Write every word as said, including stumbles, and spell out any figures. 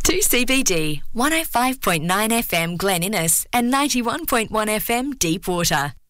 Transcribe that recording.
two C B D, one oh five point nine F M Glen Innes and ninety-one point one F M Deepwater.